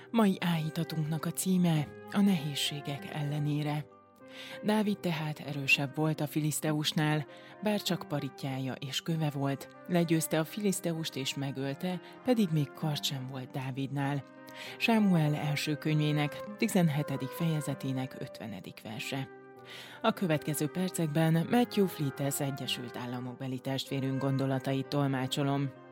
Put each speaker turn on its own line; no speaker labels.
Mai áhítatunknak a címe a nehézségek ellenére. Dávid tehát erősebb volt a filiszteusnál, bár csak parittyája és köve volt, legyőzte a filiszteust és megölte, pedig még kard sem volt Dávidnál. Sámuel első könyvének 17. fejezetének 50. verse. A következő percekben Matthew Fleet Egyesült Államokbeli testvérünk gondolatait tolmácsolom.